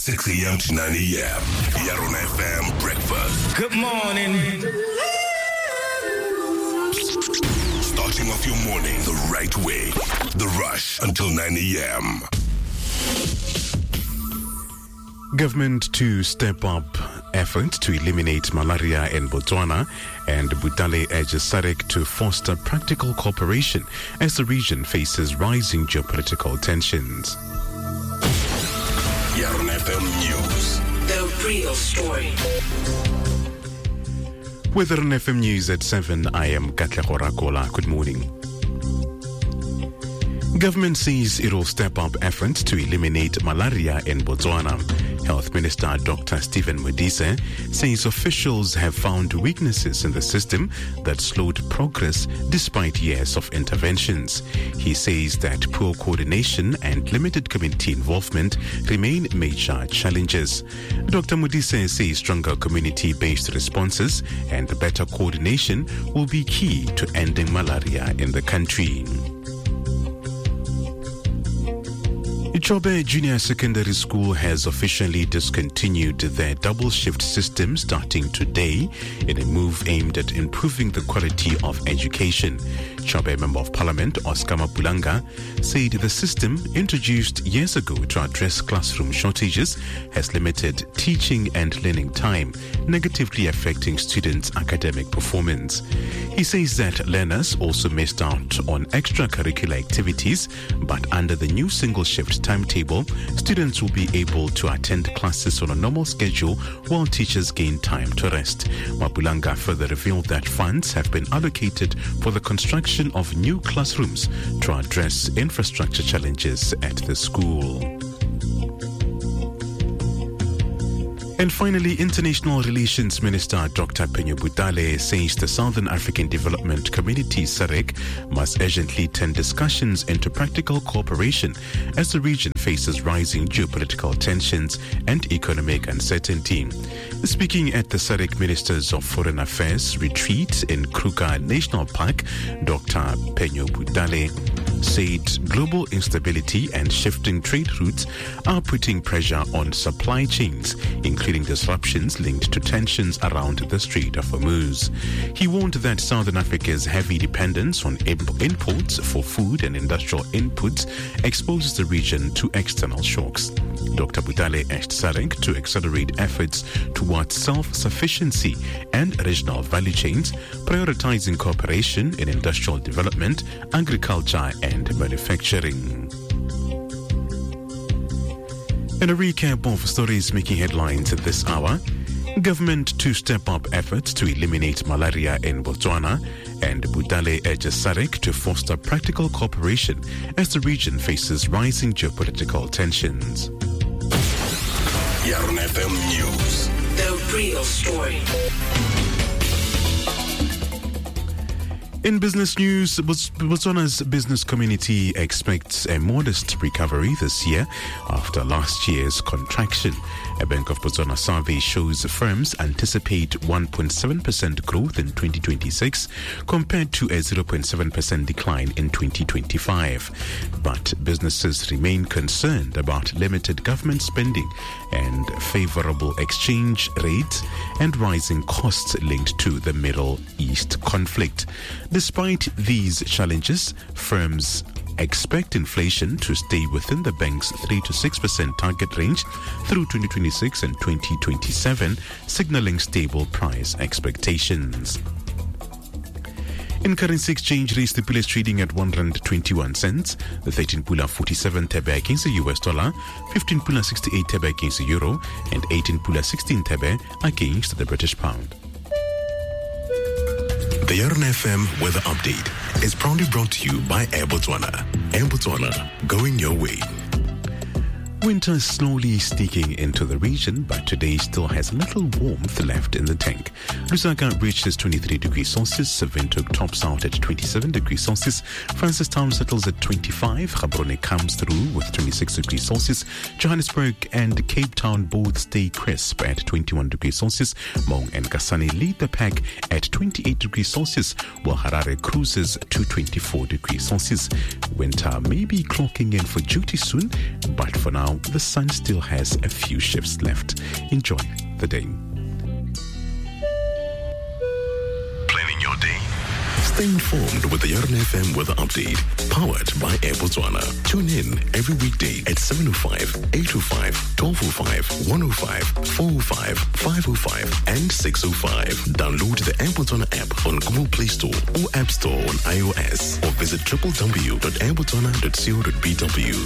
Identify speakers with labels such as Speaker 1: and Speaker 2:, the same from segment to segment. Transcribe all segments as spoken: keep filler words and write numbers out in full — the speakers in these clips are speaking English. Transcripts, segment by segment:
Speaker 1: six a.m. to nine a.m. Yaron F M Breakfast.
Speaker 2: Good morning.
Speaker 1: Starting off your morning the right way. The Rush until nine a.m.
Speaker 3: Government to step up efforts to eliminate malaria in Botswana, and Butale urges SADC to foster practical cooperation as the region faces rising geopolitical tensions.
Speaker 1: Yaron F M News.
Speaker 4: The real story.
Speaker 3: With Yaron F M News at seven, I am Katlego Rakola. Good morning. Government says it will step up efforts to eliminate malaria in Botswana. Health Minister Doctor Stephen Modise says officials have found weaknesses in the system that slowed progress despite years of interventions. He says that poor coordination and limited community involvement remain major challenges. Doctor Modise says stronger community-based responses and better coordination will be key to ending malaria in the country. Chobe Junior Secondary School has officially discontinued their double shift system starting today in a move aimed at improving the quality of education. Chobe Member of Parliament Oscar Mapulanga said the system, introduced years ago to address classroom shortages, has limited teaching and learning time, negatively affecting students' academic performance. He says that learners also missed out on extracurricular activities, but under the new single shift timetable, students will be able to attend classes on a normal schedule while teachers gain time to rest. Mapulanga further revealed that funds have been allocated for the construction of new classrooms to address infrastructure challenges at the school. And finally, International Relations Minister Doctor Penyo Butale says the Southern African Development Community SADC must urgently turn discussions into practical cooperation as the region faces rising geopolitical tensions and economic uncertainty. Speaking at the SADC Ministers of Foreign Affairs retreat in Kruger National Park, Doctor Penyo Butale said global instability and shifting trade routes are putting pressure on supply chains, including disruptions linked to tensions around the Strait of Hormuz. He warned that Southern Africa's heavy dependence on imp- imports for food and industrial inputs exposes the region to external shocks. Doctor Butale urged SADC to accelerate efforts towards self-sufficiency and regional value chains, prioritizing cooperation in industrial development, agriculture, and manufacturing. In a recap of stories making headlines at this hour, government to step up efforts to eliminate malaria in Botswana, and Butale urges SADC to foster practical cooperation as the region faces rising geopolitical tensions.
Speaker 1: Yaron F M News.
Speaker 4: The real story.
Speaker 3: In business news, Botswana's business community expects a modest recovery this year after last year's contraction. A Bank of Botswana survey shows firms anticipate one point seven percent growth in twenty twenty-six compared to a zero point seven percent decline in twenty twenty-five. But businesses remain concerned about limited government spending and favorable exchange rates and rising costs linked to the Middle East conflict. Despite these challenges, firms expect inflation to stay within the bank's three to six percent target range through twenty twenty-six and twenty twenty-seven, signaling stable price expectations. In currency exchange rates, the pula is trading at one rand twenty-one cents, the thirteen pula forty-seven tebe against the U S dollar, fifteen pula sixty-eight tebe against the euro, and eighteen pula sixteen tebe against the British pound.
Speaker 1: The Yaron F M Weather Update is proudly brought to you by Air Botswana. Air Botswana, going your way.
Speaker 3: Winter is slowly sneaking into the region, but today still has a little warmth left in the tank. Lusaka reaches twenty-three degrees Celsius, Windhoek tops out at twenty-seven degrees Celsius, Francistown settles at twenty-five, Gaborone comes through with twenty-six degrees Celsius, Johannesburg and Cape Town both stay crisp at twenty-one degrees Celsius, Mong and Kasane lead the pack at twenty-eight degrees Celsius, while Harare cruises to twenty-four degrees Celsius. Winter may be clocking in for duty soon, but for now, now, the sun still has a few shifts left. Enjoy the day.
Speaker 1: Planning your day. Stay informed with the Yarn F M weather update, powered by Air Botswana. Tune in every weekday at seven oh five, eight oh five, twelve oh five, one oh five, four oh five, five oh five, and six oh five. Download the Air Botswana app on Google Play Store or App Store on iOS, or visit w w w dot air botswana dot co dot b w.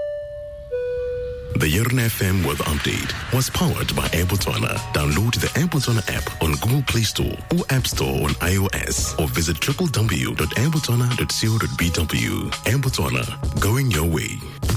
Speaker 1: The Yarn F M weather update was powered by Air Botswana. Download the Air Botswana app on Google Play Store or App Store on iOS, or visit w w w dot air botswana dot co dot b w. Air Botswana, going your way.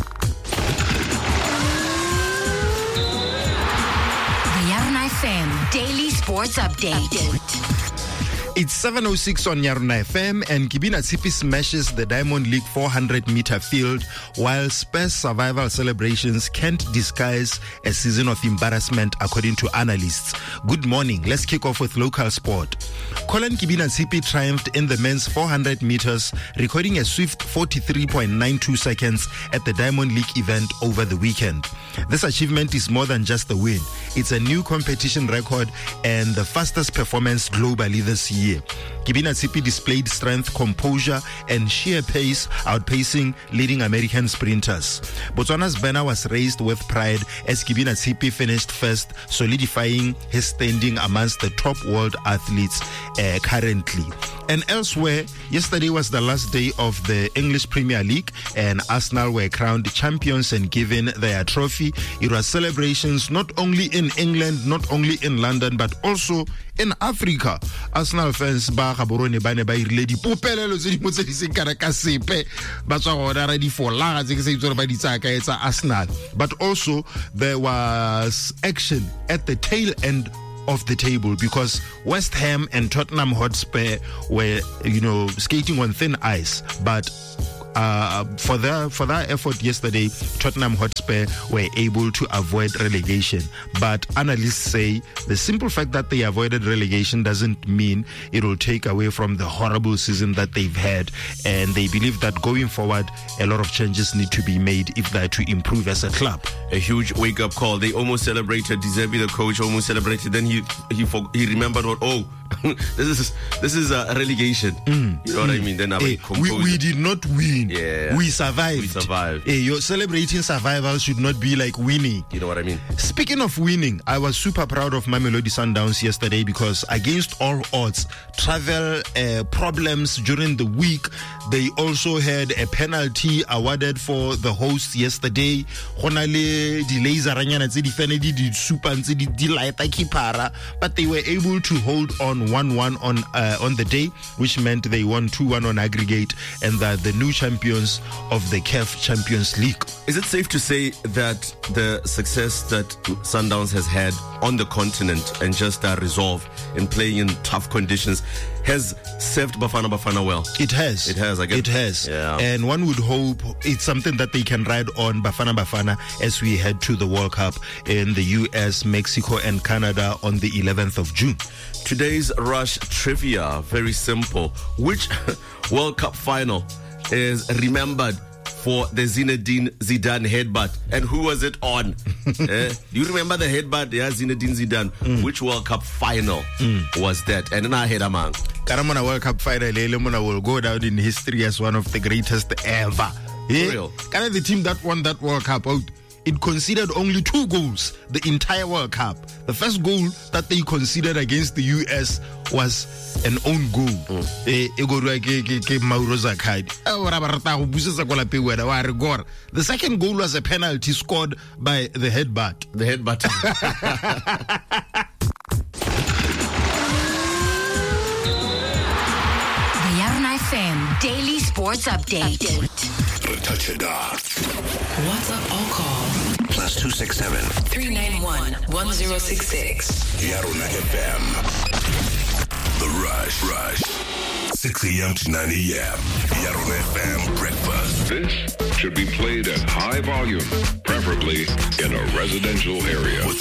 Speaker 2: The Yarn F M Daily Sports Update. Update.
Speaker 5: It's seven oh six on Yarna F M, and Kibina Tsipi smashes the Diamond League four hundred meter field, while Spurs survival celebrations can't disguise a season of embarrassment, according to analysts. Good morning. Let's kick off with local sport. Colin Kibina Tsipi triumphed in the men's four hundred meters, recording a swift forty-three point nine two seconds at the Diamond League event over the weekend. This achievement is more than just a win. It's a new competition record and the fastest performance globally this year. Kibina Tsipi displayed strength, composure, and sheer pace, outpacing leading American sprinters. Botswana's banner was raised with pride as Kibina Tsipi finished first, solidifying his standing amongst the top world athletes uh, currently. And elsewhere, yesterday was the last day of the English Premier League, and Arsenal were crowned champions and given their trophy. It was celebrations not only in England, not only in London, but also in Africa. Arsenal fans ba gaborone ba ne ba irile dipopelelo tse dingwe tse di seng kana ka sepe ba tswa gona ra di folaga tse ke se itse ba di tsaya ka etsa Arsenal. But also there was action at the tail end of the table, because West Ham and Tottenham Hotspur were, you know, skating on thin ice. But Uh, for their for their effort yesterday, Tottenham Hotspur were able to avoid relegation. But analysts say the simple fact that they avoided relegation doesn't mean it will take away from the horrible season that they've had. And they believe that going forward, a lot of changes need to be made if they're to improve as a club.
Speaker 6: A huge wake-up call. They almost celebrated. De Zerbi, the coach, almost celebrated. Then he he he remembered what? Oh, this is this is a relegation. Mm. You know what mm. I mean? Then
Speaker 5: hey, we we did not win.
Speaker 6: Yeah,
Speaker 5: we survived.
Speaker 6: We survived.
Speaker 5: Hey, your celebrating survival should not be like winning.
Speaker 6: You know what I mean?
Speaker 5: Speaking of winning, I was super proud of Mamelodi Sundowns yesterday, because against all odds, travel uh, problems during the week, they also had a penalty awarded for the hosts yesterday. Honale delays aranyana tse di fene di di super tse di di laeta kipara, but they were able to hold on one one on uh, on the day, which meant they won two one on aggregate, and that the new champions of the C A F Champions League.
Speaker 6: Is it safe to say that the success that Sundowns has had on the continent and just uh, resolve in playing in tough conditions has served Bafana Bafana well?
Speaker 5: It has.
Speaker 6: It has, I guess.
Speaker 5: It has.
Speaker 6: Yeah.
Speaker 5: And one would hope it's something that they can ride on, Bafana Bafana, as we head to the World Cup in the U S, Mexico, and Canada on the eleventh of June.
Speaker 6: Today's Rush trivia, very simple. Which World Cup final is remembered for the Zinedine Zidane headbutt, and who was it on? eh? Do you remember the headbutt? Yeah, Zinedine Zidane. Mm. Which World Cup final mm. was that? And then I had a man.
Speaker 5: Karamona World Cup final, Lemona will go down in history as one of the greatest ever.
Speaker 6: Eh? For real?
Speaker 5: Kind of the team that won that World Cup out. It conceded only two goals the entire World Cup. The first goal that they conceded against the U S was an own goal. Mm. The second goal was a penalty scored by the headbutt.
Speaker 6: The headbutt.
Speaker 2: The Yarn F M Daily Sports Update. Update.
Speaker 1: Touch it up.
Speaker 4: WhatsApp or call.
Speaker 1: Plus two six seven.
Speaker 4: three nine one, one zero six six.
Speaker 1: Yaruna F M. The Rush. Rush. six a.m. to nine a.m. Yaruna F M breakfast.
Speaker 7: This should be played at high volume, preferably in a residential area.
Speaker 1: With